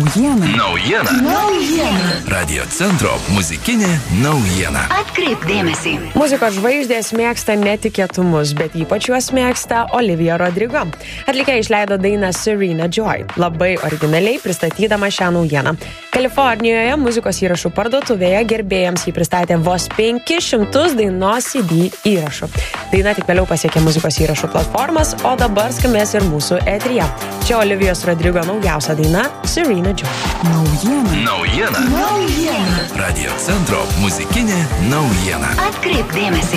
Naujiena. Radio centro muzikinė naujiena. Atkreipk dėmesį. Muzikos žvaigždės mėgsta netikėtumus, bet ypač juos mėgsta Olivia Rodrigo. Atlikėja išleido dainą Serena Joy, labai originaliai pristatydama šią naujieną. Kalifornijoje muzikos įrašų parduotuvėje gerbėjams jį pristatė vos 500 dainos CD įrašų. Daina tik vėliau pasiekė muzikos įrašų platformas, o dabar skambės ir mūsų eteryje. Čia Olivijos Rodrigo naujausia daina Serena Joy. Naujiena. Radio centro muzikinė naujiena. Atkreipk dėmesį.